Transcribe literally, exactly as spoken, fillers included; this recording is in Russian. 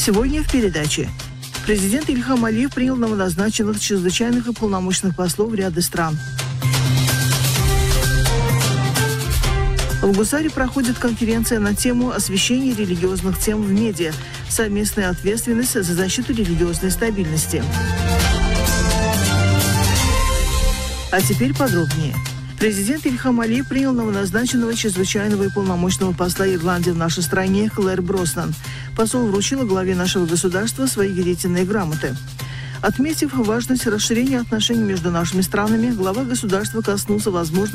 Сегодня в передаче. Президент Ильхам Алиев принял новоназначенных чрезвычайных и полномочных послов ряда стран. В Гусаре проходит конференция на тему освещения религиозных тем в медиа. Совместная ответственность за защиту религиозной стабильности. А теперь подробнее. Президент Ильхам Алиев принял новоназначенного чрезвычайного и полномочного посла Ирландии в нашей стране Клэр Броснан. Посол вручила главе нашего государства свои верительные грамоты. Отметив важность расширения отношений между нашими странами, глава государства коснулся возможности